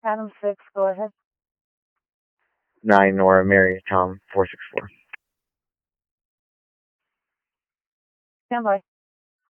Adam 6, go ahead. 9 Nora Mary Tom 464. Stand by.